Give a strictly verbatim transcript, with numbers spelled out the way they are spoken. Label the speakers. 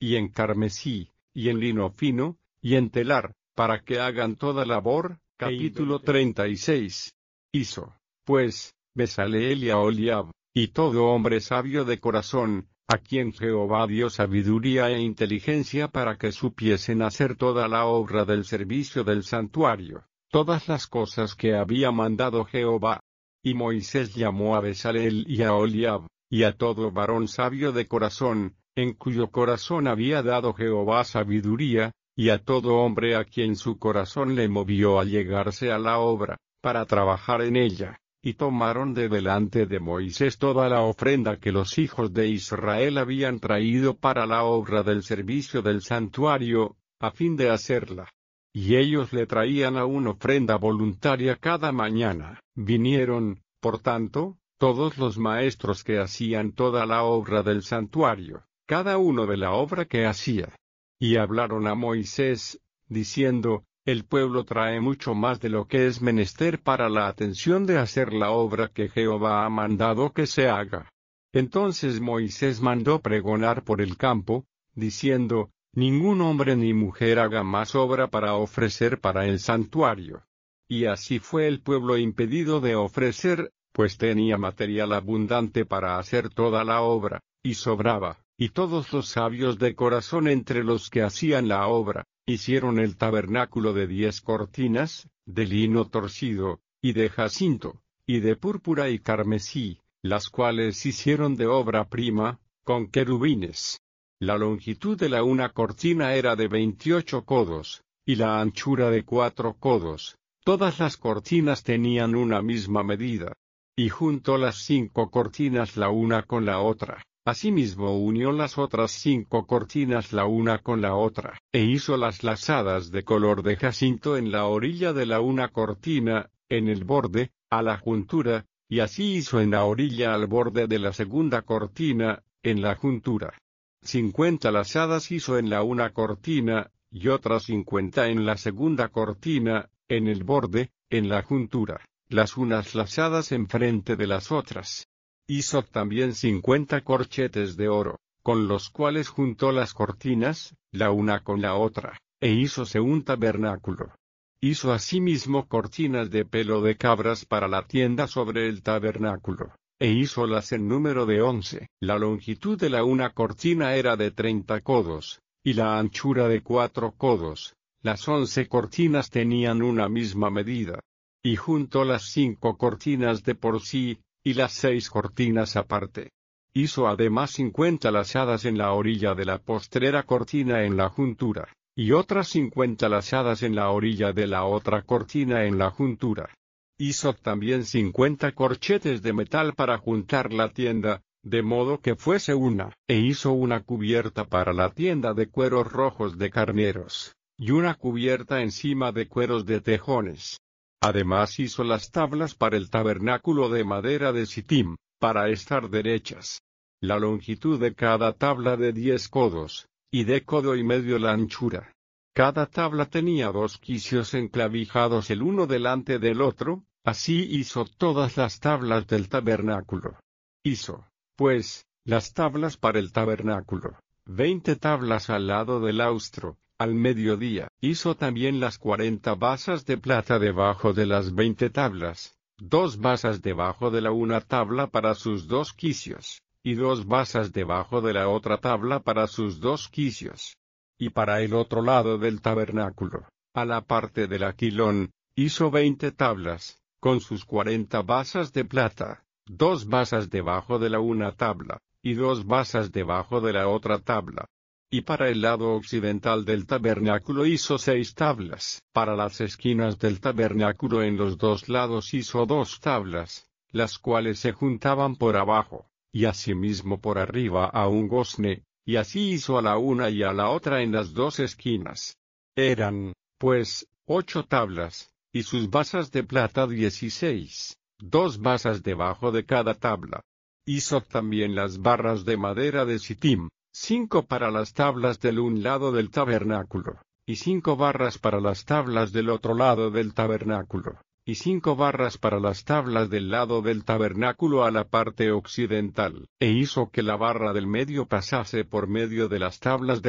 Speaker 1: y en carmesí, y en lino fino, y en telar, para que hagan toda labor. Capítulo treinta y seis. Hizo, pues, Bezaleel y Aholiab, y todo hombre sabio de corazón, a quien Jehová dio sabiduría e inteligencia para que supiesen hacer toda la obra del servicio del santuario, todas las cosas que había mandado Jehová. Y Moisés llamó a Bezaleel y a Aholiab, y a todo varón sabio de corazón, en cuyo corazón había dado Jehová sabiduría, y a todo hombre a quien su corazón le movió a llegarse a la obra, para trabajar en ella, y tomaron de delante de Moisés toda la ofrenda que los hijos de Israel habían traído para la obra del servicio del santuario, a fin de hacerla. Y ellos le traían aún ofrenda voluntaria cada mañana. Vinieron, por tanto, todos los maestros que hacían toda la obra del santuario, cada uno de la obra que hacía. Y hablaron a Moisés, diciendo, el pueblo trae mucho más de lo que es menester para la atención de hacer la obra que Jehová ha mandado que se haga. Entonces Moisés mandó pregonar por el campo, diciendo, ningún hombre ni mujer haga más obra para ofrecer para el santuario. Y así fue el pueblo impedido de ofrecer, pues tenía material abundante para hacer toda la obra, y sobraba. Y todos los sabios de corazón entre los que hacían la obra, hicieron el tabernáculo de diez cortinas, de lino torcido, y de jacinto, y de púrpura y carmesí, las cuales hicieron de obra prima, con querubines. La longitud de la una cortina era de veintiocho codos, y la anchura de cuatro codos. Todas las cortinas tenían una misma medida. Y juntó las cinco cortinas la una con la otra. Asimismo unió las otras cinco cortinas la una con la otra, e hizo las lazadas de color de jacinto en la orilla de la una cortina, en el borde, a la juntura, y así hizo en la orilla al borde de la segunda cortina, en la juntura. Cincuenta lazadas hizo en la una cortina, y otras cincuenta en la segunda cortina, en el borde, en la juntura, las unas lazadas enfrente de las otras. Hizo también cincuenta corchetes de oro, con los cuales juntó las cortinas, la una con la otra, e hízose un tabernáculo. Hizo asimismo cortinas de pelo de cabras para la tienda sobre el tabernáculo, e hízolas en número de once. La longitud de la una cortina era de treinta codos, y la anchura de cuatro codos. Las once cortinas tenían una misma medida. Y juntó las cinco cortinas de por sí, y las seis cortinas aparte. Hizo además cincuenta lazadas en la orilla de la postrera cortina en la juntura, y otras cincuenta lazadas en la orilla de la otra cortina en la juntura. Hizo también cincuenta corchetes de metal para juntar la tienda, de modo que fuese una, e hizo una cubierta para la tienda de cueros rojos de carneros, y una cubierta encima de cueros de tejones. Además hizo las tablas para el tabernáculo de madera de sitim, para estar derechas. La longitud de cada tabla de diez codos, y de codo y medio la anchura. Cada tabla tenía dos quicios enclavijados el uno delante del otro, así hizo todas las tablas del tabernáculo. Hizo, pues, las tablas para el tabernáculo, veinte tablas al lado del austro. Al mediodía, hizo también las cuarenta basas de plata debajo de las veinte tablas, dos basas debajo de la una tabla para sus dos quicios, y dos basas debajo de la otra tabla para sus dos quicios. Y para el otro lado del tabernáculo, a la parte del aquilón, hizo veinte tablas, con sus cuarenta basas de plata, dos basas debajo de la una tabla, y dos basas debajo de la otra tabla. Y para el lado occidental del tabernáculo hizo seis tablas. Para las esquinas del tabernáculo en los dos lados hizo dos tablas, las cuales se juntaban por abajo, y asimismo por arriba a un gozne, y así hizo a la una y a la otra en las dos esquinas. Eran, pues, ocho tablas, y sus basas de plata dieciséis, dos basas debajo de cada tabla. Hizo también las barras de madera de sitim, cinco para las tablas del un lado del tabernáculo, y cinco barras para las tablas del otro lado del tabernáculo, y cinco barras para las tablas del lado del tabernáculo a la parte occidental, e hizo que la barra del medio pasase por medio de las tablas de